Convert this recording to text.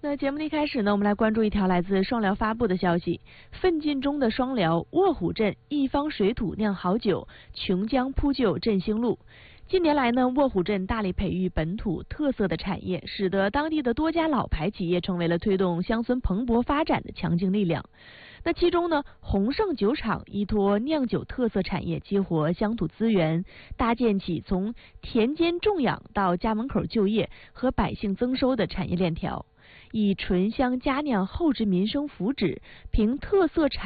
那节目的一开始呢，我们来关注一条来自双辽发布的消息：奋进中的双辽卧虎镇一方水土酿好酒，琼浆铺就振兴路。近年来呢，卧虎镇大力培育本土特色的产业，使得当地的多家老牌企业成为了推动乡村蓬勃发展的强劲力量。那其中呢，宏盛酒厂依托酿酒特色产业，激活乡土资源，搭建起从田间种养到家门口就业和百姓增收的产业链条，以醇香佳酿厚植民生福祉，凭特色产